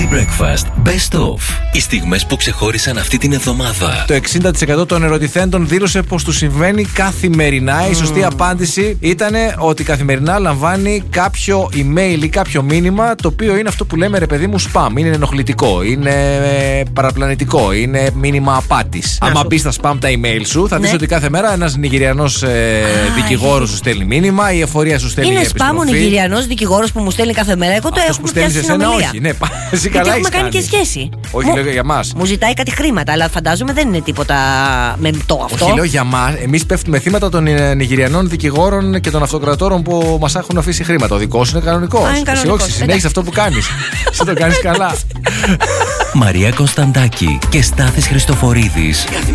Easy Breakfast Best of. Οι στιγμές που ξεχώρισαν αυτή την εβδομάδα. Το 60% των ερωτηθέντων δήλωσε πως του συμβαίνει καθημερινά. Η σωστή απάντηση ήταν ότι καθημερινά λαμβάνει κάποιο email ή κάποιο μήνυμα, το οποίο είναι αυτό που λέμε, ρε παιδί μου, spam. Είναι ενοχλητικό, είναι παραπλανητικό, είναι μήνυμα απάτης. Άμα μπει στα spam τα email σου, θα δεις ότι κάθε μέρα ένας Νιγηριανός δικηγόρος σου στέλνει μήνυμα, η εφορία σου στέλνει επιστροφή. Είναι spam ο Νιγηριανός δικηγόρος που μου στέλνει κάθε μέρα. Εγώ το έχω πιάσει συνομιλία. Όχι, ναι, εσύ καλά. Έχουμε κάνει και σχέση. Όχι, λέω για μας. Μου ζητάει κάτι χρήματα, αλλά φαντάζομαι δεν είναι τίποτα με το αυτό. Όχι, λέω για μας. Εμείς πέφτουμε θύματα των Νιγηριανών δικηγόρων και των αυτοκρατόρων που μας έχουν αφήσει χρήματα. Ο δικός σου είναι κανονικός. Εσύ όχι, συνέχισε αυτό που κάνεις. Εσύ το κάνεις καλά. Μαρία Κωνσταντάκη και Στάθης Χριστοφορίδης.